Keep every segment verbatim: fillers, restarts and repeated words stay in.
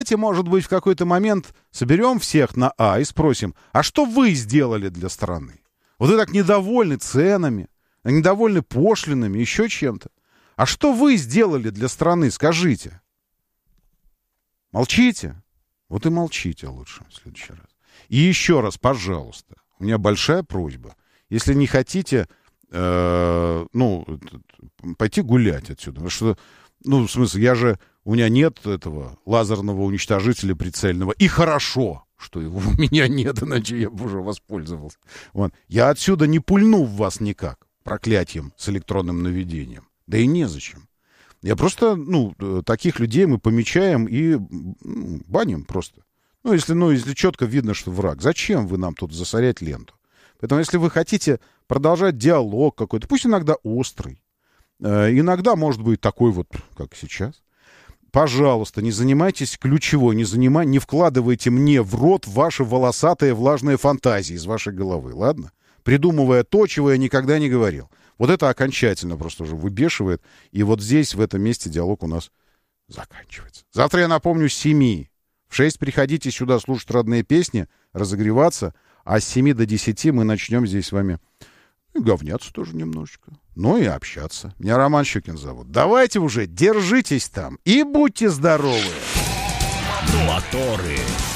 Давайте, может быть, в какой-то момент соберем всех на А и спросим, а что вы сделали для страны? Вот вы так недовольны ценами, недовольны пошлинами, еще чем-то. А что вы сделали для страны, скажите? Молчите? Вот и молчите лучше в следующий раз. И еще раз, пожалуйста, у меня большая просьба. Если не хотите, э, ну, пойти гулять отсюда. Потому что, ну, в смысле, я же, у меня нет этого лазерного уничтожителя прицельного. И хорошо, что его у меня нет, иначе я бы уже воспользовался. Вот. Я отсюда не пульну в вас никак проклятием с электронным наведением. Да и незачем. Я просто, ну, таких людей мы помечаем и ну, баним просто. Ну, если, ну, если четко видно, что враг. Зачем вы нам тут засорять ленту? Поэтому, если вы хотите продолжать диалог какой-то, пусть иногда острый, э, иногда, может быть, такой вот, как сейчас, пожалуйста, не занимайтесь ключевой, не занимай, не вкладывайте мне в рот ваши волосатые влажные фантазии из вашей головы, ладно? Придумывая то, чего я никогда не говорил. Вот это окончательно просто уже выбешивает. И вот здесь, в этом месте, диалог у нас заканчивается. Завтра, я напомню, с семи. В шесть приходите сюда слушать родные песни, разогреваться. А с семи до десяти мы начнем здесь с вами и говняться тоже немножечко. Ну и общаться. Меня Роман Щукин зовут. Давайте уже, держитесь там и будьте здоровы. Моторы.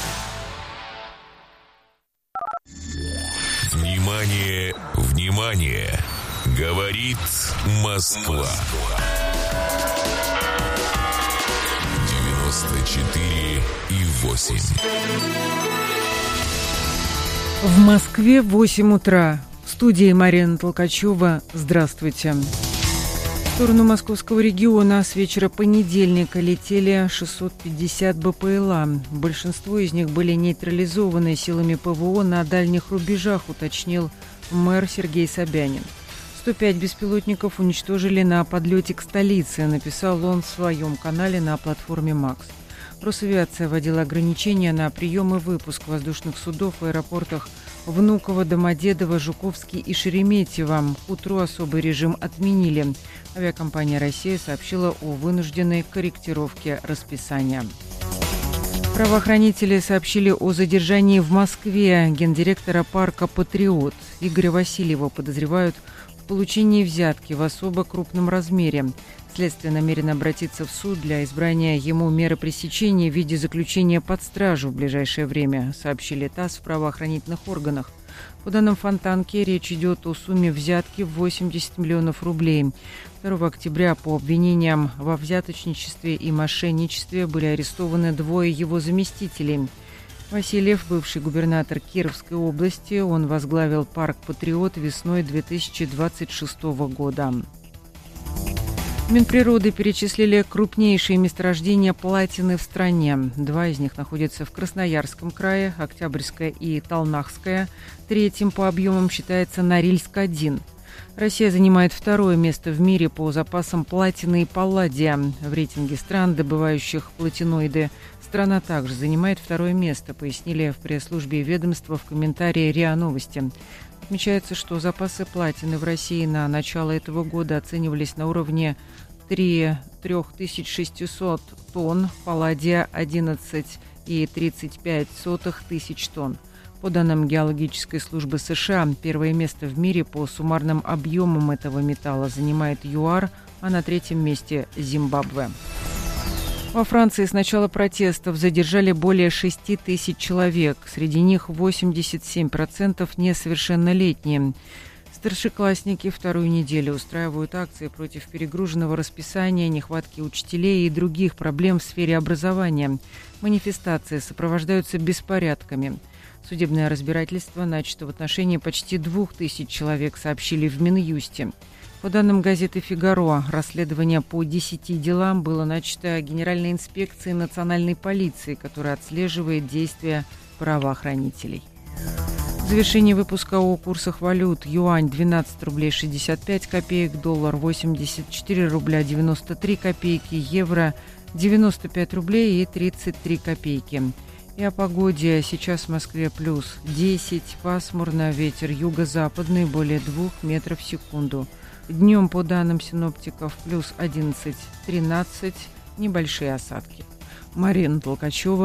Внимание, внимание. Говорит Москва. девяносто четыре и восемь. В Москве восемь утра. В студии Марина Толкачева. Здравствуйте. В сторону московского региона с вечера понедельника летели шестьсот пятьдесят БПЛА. Большинство из них были нейтрализованы силами ПВО на дальних рубежах, уточнил мэр Сергей Собянин. сто пять беспилотников уничтожили на подлете к столице, написал он в своем канале на платформе «Макс». Росавиация вводила ограничения на прием и выпуск воздушных судов в аэропортах Внуково, Домодедово, Жуковский и Шереметьево. К утру особый режим отменили. Авиакомпания «Россия» сообщила о вынужденной корректировке расписания. Правоохранители сообщили о задержании в Москве гендиректора парка «Патриот». Игоря Васильева подозревают в получении взятки в особо крупном размере. Следствие намерено обратиться в суд для избрания ему меры пресечения в виде заключения под стражу в ближайшее время, сообщили ТАСС в правоохранительных органах. По данным Фонтанки, речь идет о сумме взятки в восемьдесят миллионов рублей. второго октября по обвинениям во взяточничестве и мошенничестве были арестованы двое его заместителей. Васильев, бывший губернатор Кировской области, он возглавил парк «Патриот» весной две тысячи двадцать шестого года. Минприроды перечислили крупнейшие месторождения платины в стране. Два из них находятся в Красноярском крае, Октябрьское и Талнахское. Третьим по объемам считается Норильск один. Россия занимает второе место в мире по запасам платины и палладия. В рейтинге стран, добывающих платиноиды, страна также занимает второе место, пояснили в пресс-службе ведомства в комментарии РИА Новости. Отмечается, что запасы платины в России на начало этого года оценивались на уровне три тысячи шестьсот тонн, палладия одиннадцать и тридцать пять сотых тысяч тонн. По данным Геологической службы США, первое место в мире по суммарным объемам этого металла занимает ЮАР, а на третьем месте Зимбабве. Во Франции с начала протестов задержали более шести тысяч человек. Среди них восемьдесят семь процентов несовершеннолетние. Старшеклассники вторую неделю устраивают акции против перегруженного расписания, нехватки учителей и других проблем в сфере образования. Манифестации сопровождаются беспорядками. Судебное разбирательство начато в отношении почти двух тысяч человек, сообщили в Минюсте. По данным газеты «Фигаро», расследование по десяти делам было начато Генеральной инспекцией национальной полиции, которая отслеживает действия правоохранителей. В завершении выпуска о курсах валют. Юань двенадцать рублей шестьдесят пять копеек, доллар восемьдесят четыре рубля девяносто три копейки, евро девяносто пять рублей и тридцать три копейки. И о погоде. Сейчас в Москве плюс десять, пасмурно, ветер юго-западный более двух метров в секунду. Днем, по данным синоптиков, плюс одиннадцать-тринадцать, небольшие осадки. Марина Толкачева.